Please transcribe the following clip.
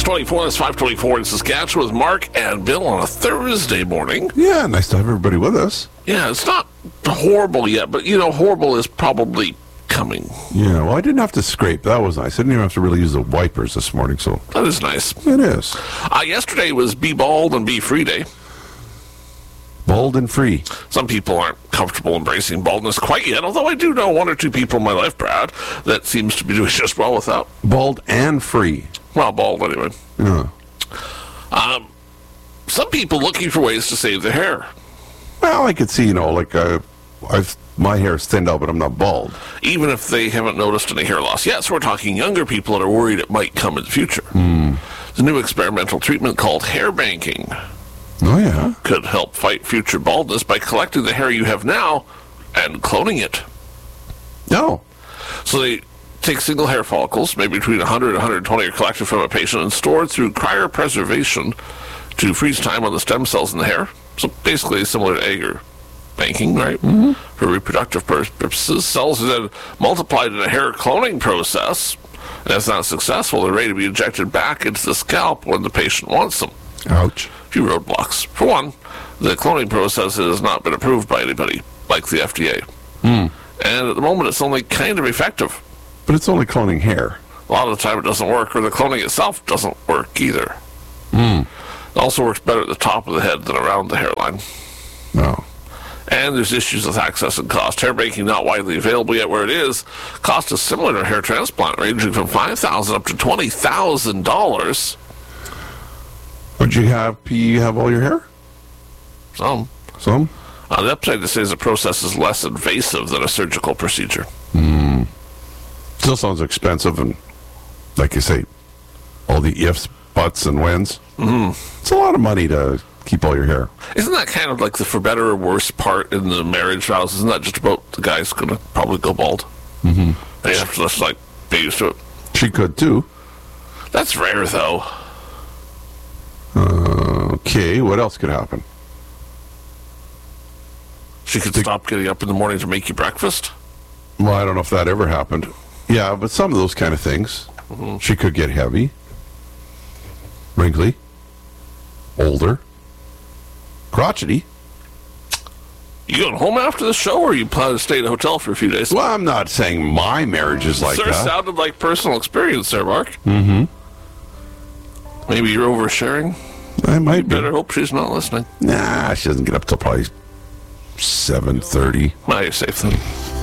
6:24, that's 5:24 in Saskatchewan with Mark and Bill on a Thursday morning. Yeah, nice to have everybody with us. Yeah, it's not horrible yet, but, horrible is probably coming. Yeah, well, I didn't have to scrape. That was nice. I didn't even have to really use the wipers this morning, so... That is nice. It is. Yesterday was Be Bald and Be Free Day. Bald and free. Some people aren't comfortable embracing baldness quite yet, although I do know one or two people in my life, Brad, that seems to be doing just well with that. Bald and free. Well, bald anyway. Yeah. Some people looking for ways to save their hair. Well, I could see, my hair is thinned out, but I'm not bald. Even if they haven't noticed any hair loss yet. So we're talking younger people that are worried it might come in the future. There's a new experimental treatment called hair banking. Oh, yeah? Could help fight future baldness by collecting the hair you have now and cloning it. No. So they take single hair follicles, maybe between 100 and 120 are collected from a patient and stored through cryopreservation to freeze time on the stem cells in the hair. So basically similar to egg banking, right? Mm-hmm. For reproductive purposes. Cells are then multiplied in a hair cloning process. And if not successful, they're ready to be injected back into the scalp when the patient wants them. Ouch. A few roadblocks. For one, the cloning process has not been approved by anybody, like the FDA. And at the moment, it's only kind of effective. But it's only cloning hair. A lot of the time it doesn't work, or the cloning itself doesn't work either. It also works better at the top of the head than around the hairline. No. And there's issues with access and cost. Hair banking not widely available yet where it is. Cost is similar to hair transplant, ranging from $5,000 up to $20,000. Would you have all your hair? Some. Some? On the website, it says the process is less invasive than a surgical procedure. Still sounds expensive, and like you say, all the ifs, buts, and whens. It's a lot of money to keep all your hair. Isn't that kind of like the for better or worse part in the marriage vows? Isn't that just about the guy's going to probably go bald? And you have to just, be used to it. She could, too. That's rare, though. Okay, what else could happen? She could stop getting up in the morning to make you breakfast? Well, I don't know if that ever happened. Yeah, but some of those kind of things. She could get heavy, wrinkly, older, crotchety. You going home after the show, or you plan to stay at a hotel for a few days? Well, I'm not saying my marriage is like Sir, that. sounded like personal experience there, Mark. Maybe you're oversharing? I might be. Better hope she's not listening. Nah, she doesn't get up till probably 7:30. Now you're safe then.